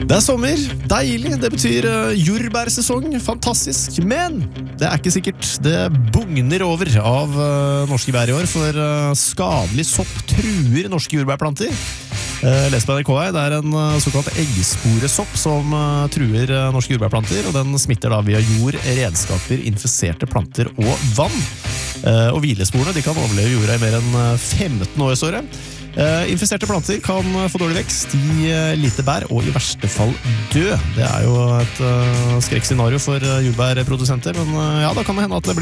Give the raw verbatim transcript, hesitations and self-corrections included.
Det er sommer, deilig, det betyr uh, jordbærsesong, fantastisk, men det er ikke sikkert. Det bugner over av uh, norske bær i år, for uh, skadelig sopp truer norske jordbærplanter. Uh, les på N R K her, det er en uh, såkalt eggsporesopp som uh, truer uh, norske jordbærplanter, og den smitter da via jord, redskaper, infiserte planter og vann. Uh, og hvilesporene, de kan overleve jorda i mer enn uh, femten år i året. Uh, infiserte planter kan få dårlig vekst, gi uh, lite bær og i verste fall dø. Det er jo et uh, skrekkscenario for uh, jordbærprodusenter, men uh, ja, da kan det hende at det blir